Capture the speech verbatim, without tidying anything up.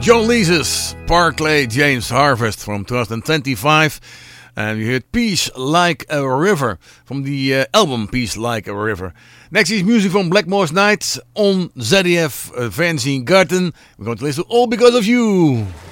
John Leesus, Barclay James Harvest from twenty twenty-five. And you heard Peace Like a River from the uh, album Peace Like a River. Next is music from Blackmore's Night on Z D F uh, Fanzine Garden. We're going to listen to All Because of You.